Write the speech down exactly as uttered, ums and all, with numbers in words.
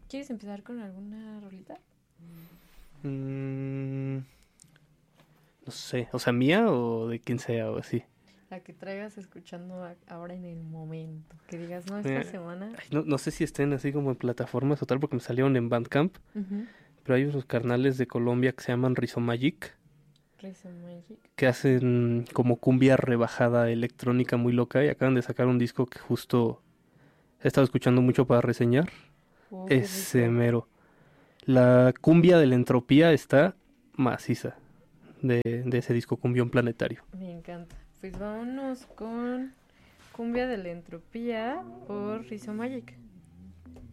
¿Quieres empezar con alguna rolita? Mm, no sé, o sea, mía o de quien sea o así. La que traigas escuchando a- ahora en el momento. Que digas, no, esta Eh, semana. ay, no, no sé si estén así como en plataformas o tal, porque me salieron en Bandcamp, Ujú. pero hay unos carnales de Colombia que se llaman Rizomagic, Rezo Magic. que hacen como cumbia rebajada electrónica muy loca y acaban de sacar un disco que justo he estado escuchando mucho para reseñar. Oh, qué Ese rico. mero. La cumbia de la entropía está maciza de, de ese disco Cumbión Planetario. Me encanta. Pues vámonos con Cumbia de la Entropía por Rizzo Magic.